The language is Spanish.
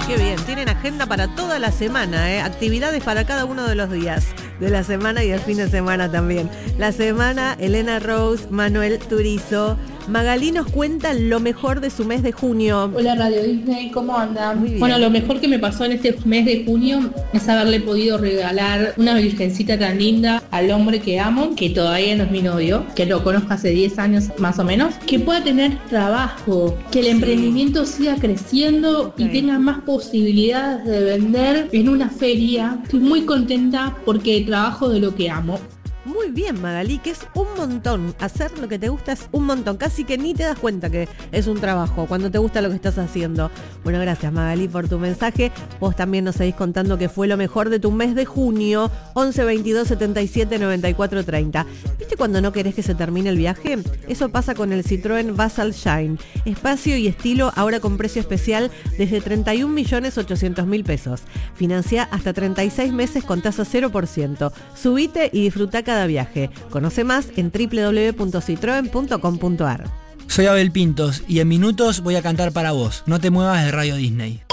Qué bien, tienen agenda para toda la semana, ¿eh? Actividades para cada uno de los días de la semana y el fin de semana también. La semana, Elena Rose, Manuel Turizo. Magalí nos cuenta lo mejor de su mes de junio. Hola Radio Disney, ¿cómo andan? Muy bien. Bueno, lo mejor que me pasó en este mes de junio es haberle podido regalar una virgencita tan linda al hombre que amo, que todavía no es mi novio, que lo conozco hace 10 años más o menos, que pueda tener trabajo, que el emprendimiento siga creciendo y tenga más posibilidades de vender en una feria. Estoy muy contenta porque trabajo de lo que amo. Muy bien, Magalí, que es un montón. Hacer lo que te gusta es un montón. Casi que ni te das cuenta que es un trabajo cuando te gusta lo que estás haciendo. Bueno, gracias, Magalí, por tu mensaje. Vos también nos seguís contando que fue lo mejor de tu mes de junio. 11 22 77 94 30. ¿Viste cuando no querés que se termine el viaje? Eso pasa con el Citroën Basal Shine. Espacio y estilo ahora con precio especial desde 31.800.000 pesos. Financia hasta 36 meses con tasa 0%. Subite y disfruta cada viaje. Conoce más en www.citroen.com.ar. Soy Abel Pintos y en minutos voy a cantar para vos. No te muevas de Radio Disney.